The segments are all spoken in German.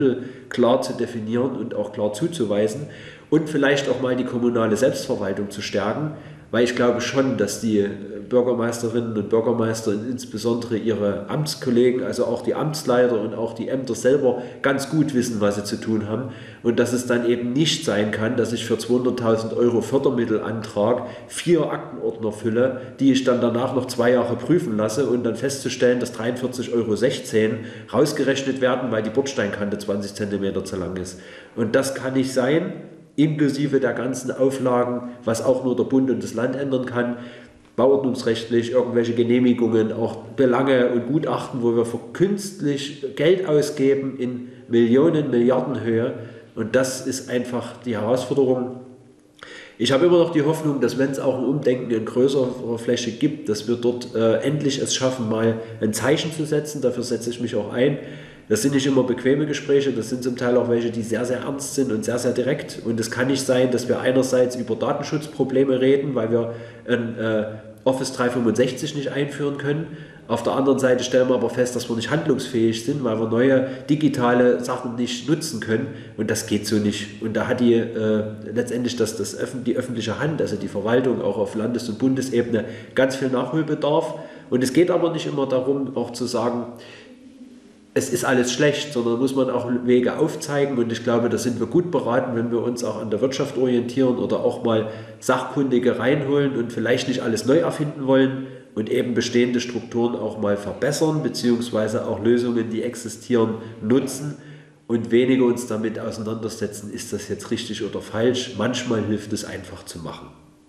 klar zu definieren und auch klar zuzuweisen und vielleicht auch mal die kommunale Selbstverwaltung zu stärken, weil ich glaube schon, dass die Bürgermeisterinnen und Bürgermeister, insbesondere ihre Amtskollegen, also auch die Amtsleiter und auch die Ämter selber ganz gut wissen, was sie zu tun haben und dass es dann eben nicht sein kann, dass ich für 200.000 Euro Fördermittelantrag 4 Aktenordner fülle, die ich dann danach noch 2 Jahre prüfen lasse und dann festzustellen, dass 43,16 Euro rausgerechnet werden, weil die Bordsteinkante 20 cm zu lang ist. Und das kann nicht sein, inklusive der ganzen Auflagen, was auch nur der Bund und das Land ändern kann, bauordnungsrechtlich, irgendwelche Genehmigungen, auch Belange und Gutachten, wo wir für künstlich Geld ausgeben in Millionen, Milliardenhöhe. Und das ist einfach die Herausforderung. Ich habe immer noch die Hoffnung, dass wenn es auch ein Umdenken in größerer Fläche gibt, dass wir dort endlich es schaffen, mal ein Zeichen zu setzen. Dafür setze ich mich auch ein. Das sind nicht immer bequeme Gespräche, das sind zum Teil auch welche, die sehr, sehr ernst sind und sehr, sehr direkt. Und es kann nicht sein, dass wir einerseits über Datenschutzprobleme reden, weil wir ein Office 365 nicht einführen können. Auf der anderen Seite stellen wir aber fest, dass wir nicht handlungsfähig sind, weil wir neue digitale Sachen nicht nutzen können. Und das geht so nicht. Und da hat letztendlich die öffentliche Hand, also die Verwaltung auch auf Landes- und Bundesebene, ganz viel Nachholbedarf. Und es geht aber nicht immer darum, auch zu sagen, es ist alles schlecht, sondern muss man auch Wege aufzeigen und ich glaube, da sind wir gut beraten, wenn wir uns auch an der Wirtschaft orientieren oder auch mal Sachkundige reinholen und vielleicht nicht alles neu erfinden wollen und eben bestehende Strukturen auch mal verbessern, beziehungsweise auch Lösungen, die existieren, nutzen und weniger uns damit auseinandersetzen, ist das jetzt richtig oder falsch. Manchmal hilft es einfach zu machen.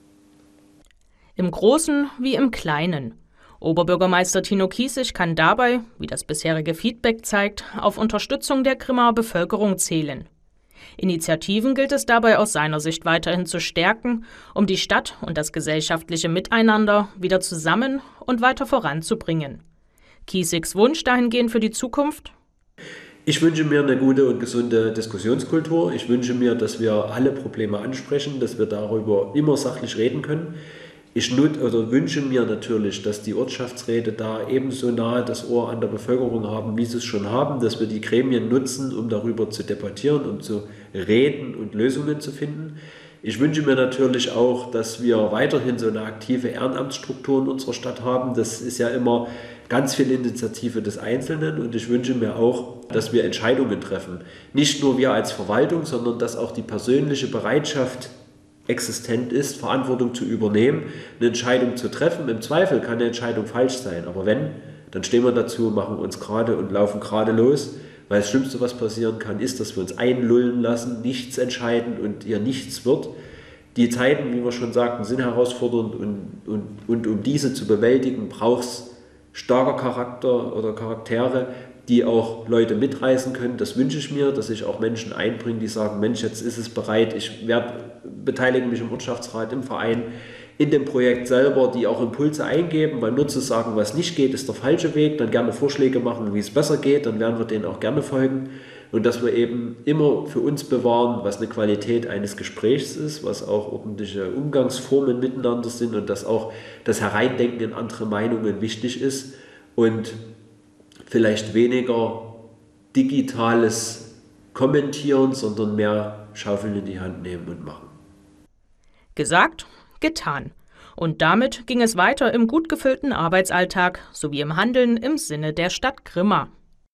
Im Großen wie im Kleinen. Oberbürgermeister Tino Kiessig kann dabei, wie das bisherige Feedback zeigt, auf Unterstützung der Grimmaer Bevölkerung zählen. Initiativen gilt es dabei aus seiner Sicht weiterhin zu stärken, um die Stadt und das gesellschaftliche Miteinander wieder zusammen und weiter voranzubringen. Kiessigs Wunsch dahingehend für die Zukunft? Ich wünsche mir eine gute und gesunde Diskussionskultur. Ich wünsche mir, dass wir alle Probleme ansprechen, dass wir darüber immer sachlich reden können. Ich wünsche mir natürlich, dass die Ortschaftsräte da ebenso nahe das Ohr an der Bevölkerung haben, wie sie es schon haben, dass wir die Gremien nutzen, um darüber zu debattieren und zu reden und Lösungen zu finden. Ich wünsche mir natürlich auch, dass wir weiterhin so eine aktive Ehrenamtsstruktur in unserer Stadt haben. Das ist ja immer ganz viel Initiative des Einzelnen und ich wünsche mir auch, dass wir Entscheidungen treffen. Nicht nur wir als Verwaltung, sondern dass auch die persönliche Bereitschaft existent ist, Verantwortung zu übernehmen, eine Entscheidung zu treffen. Im Zweifel kann eine Entscheidung falsch sein, aber wenn, dann stehen wir dazu, machen uns gerade und laufen gerade los, weil das Schlimmste, was passieren kann, ist, dass wir uns einlullen lassen, nichts entscheiden und hier nichts wird. Die Zeiten, wie wir schon sagten, sind herausfordernd und um diese zu bewältigen, braucht es starker Charakter oder Charaktere, die auch Leute mitreißen können. Das wünsche ich mir, dass sich auch Menschen einbringen, die sagen, Mensch, jetzt ist es bereit, ich beteilige mich im Wirtschaftsrat, im Verein, in dem Projekt selber, die auch Impulse eingeben, weil nur zu sagen, was nicht geht, ist der falsche Weg, dann gerne Vorschläge machen, wie es besser geht, dann werden wir denen auch gerne folgen und dass wir eben immer für uns bewahren, was eine Qualität eines Gesprächs ist, was auch ordentliche Umgangsformen miteinander sind und dass auch das Hereindenken in andere Meinungen wichtig ist und vielleicht weniger digitales Kommentieren, sondern mehr Schaufeln in die Hand nehmen und machen. Gesagt, getan. Und damit ging es weiter im gut gefüllten Arbeitsalltag sowie im Handeln im Sinne der Stadt Grimma.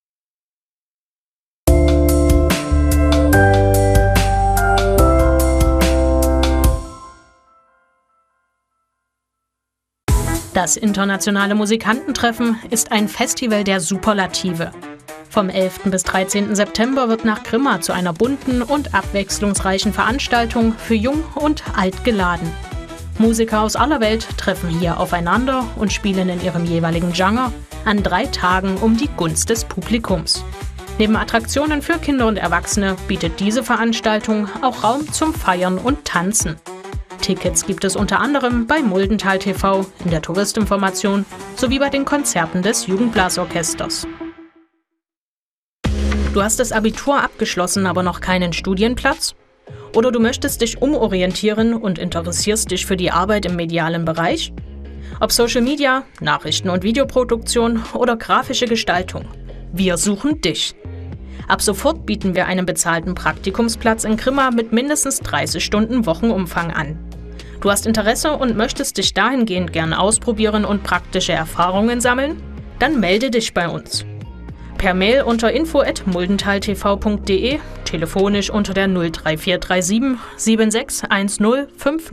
Das internationale Musikantentreffen ist ein Festival der Superlative. Vom 11. bis 13. September wird nach Grimma zu einer bunten und abwechslungsreichen Veranstaltung für Jung und Alt geladen. Musiker aus aller Welt treffen hier aufeinander und spielen in ihrem jeweiligen Genre an 3 Tagen um die Gunst des Publikums. Neben Attraktionen für Kinder und Erwachsene bietet diese Veranstaltung auch Raum zum Feiern und Tanzen. Tickets gibt es unter anderem bei Muldental TV, in der Touristinformation sowie bei den Konzerten des Jugendblasorchesters. Du hast das Abitur abgeschlossen, aber noch keinen Studienplatz? Oder du möchtest dich umorientieren und interessierst dich für die Arbeit im medialen Bereich? Ob Social Media, Nachrichten- und Videoproduktion oder grafische Gestaltung. Wir suchen dich. Ab sofort bieten wir einen bezahlten Praktikumsplatz in Grimma mit mindestens 30 Stunden Wochenumfang an. Du hast Interesse und möchtest dich dahingehend gern ausprobieren und praktische Erfahrungen sammeln? Dann melde dich bei uns. Per Mail unter info@muldentaltv.de, telefonisch unter der 03437 7610 50